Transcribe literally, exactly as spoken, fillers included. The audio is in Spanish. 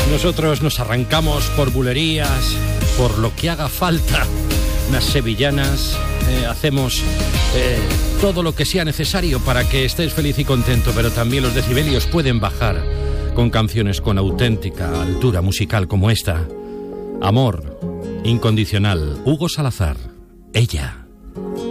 Nosotros nos arrancamos por bulerías, por lo que haga falta, unas sevillanas, eh, hacemos eh, todo lo que sea necesario para que estés feliz y contento, pero también los decibelios pueden bajar con canciones con auténtica altura musical como esta. Amor incondicional, Hugo Salazar, Ella.